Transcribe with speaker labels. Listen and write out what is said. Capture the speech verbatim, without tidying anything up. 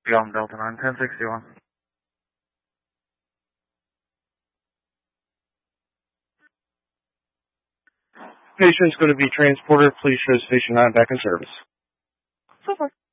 Speaker 1: Yum Delta nine, ten sixty-one.
Speaker 2: Patient's going to be transported. Please show station nine back in service.
Speaker 1: So far.